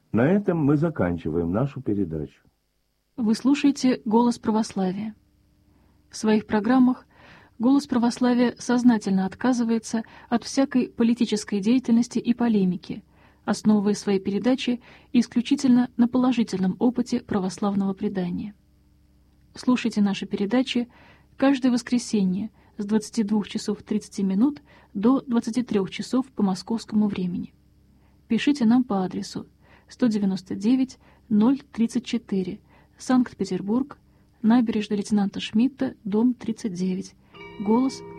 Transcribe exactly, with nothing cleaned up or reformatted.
На этом мы заканчиваем нашу передачу. Вы слушаете «Голос православия». В своих программах «Голос православия» сознательно отказывается от всякой политической деятельности и полемики, основывая свои передачи исключительно на положительном опыте православного предания. Слушайте наши передачи каждое воскресенье с двадцати двух часов тридцати минут до двадцати трёх часов по московскому времени. Пишите нам по адресу сто девяносто девять ноль тридцать четыре, Санкт-Петербург, набережная лейтенанта Шмидта, дом тридцать девять, «Голос